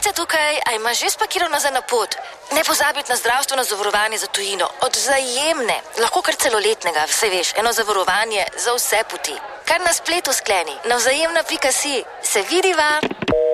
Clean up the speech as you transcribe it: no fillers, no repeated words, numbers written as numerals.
Peca tukaj, a imaš že spakiral nazaj na pot? Ne pozabiti na zdravstveno zavarovanje za tujino. Od Vzajemne, lahko kar celoletnega, vse veš, eno zavarovanje za vse poti. Kar na spletu skleni, na vzajemna.si. Se vidiva?